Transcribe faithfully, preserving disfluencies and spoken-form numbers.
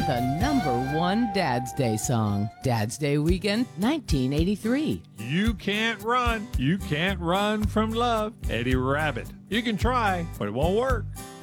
the number one Dad's Day song. Dad's Day weekend, nineteen eighty-three. You can't run. You can't run from love. Eddie Rabbit. You can try, but it won't work.